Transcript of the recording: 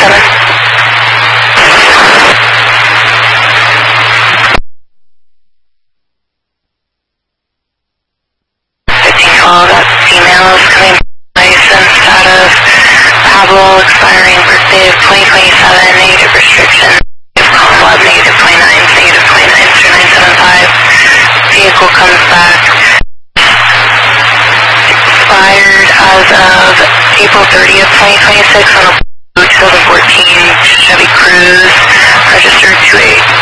That's females coming license out of Pablo, expiring birthday of 2027, negative restriction, Commonwealth, negative 29, negative 29 through 975. Vehicle comes back. Expired as of April 30th, 2026 on a blue 2014 Chevy Cruze, registered to a